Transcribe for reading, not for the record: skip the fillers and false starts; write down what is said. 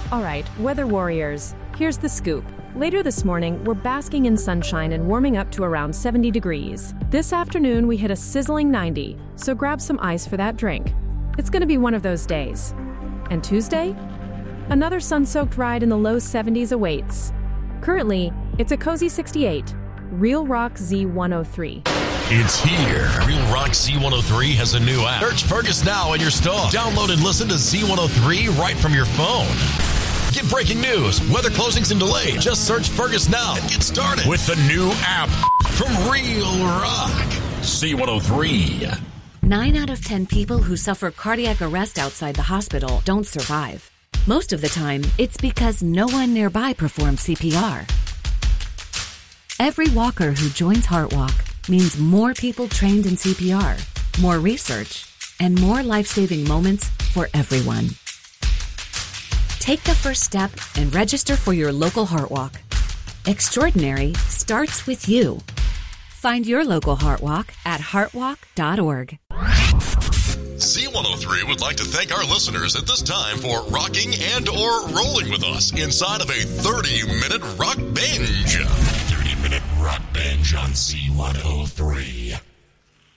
All right, weather warriors, here's the scoop. Later this morning, we're basking in sunshine and warming up to around 70 degrees. This afternoon, we hit a sizzling 90, so grab some ice for that drink. It's going to be one of those days. And Tuesday? Another sun-soaked ride in the low 70s awaits. Currently, it's a cozy 68, Real Rock Z103. It's here. Real Rock Z103 has a new app. Search Fergus now in your store. Download and listen to Z103 right from your phone. Get breaking news, weather closings and delays. Just search Fergus now and get started with the new app from Real Rock Z103. 9 out of 10 people who suffer cardiac arrest outside the hospital don't survive. Most of the time, it's because no one nearby performs CPR. Every walker who joins HeartWalk means more people trained in CPR, more research, and more life-saving moments for everyone. Take the first step and register for your local HeartWalk. Extraordinary starts with you. Find your local HeartWalk at heartwalk.org. Z103 would like to thank our listeners at this time for rocking and or rolling with us inside of a 30-minute rock binge. 30-minute rock binge on Z103.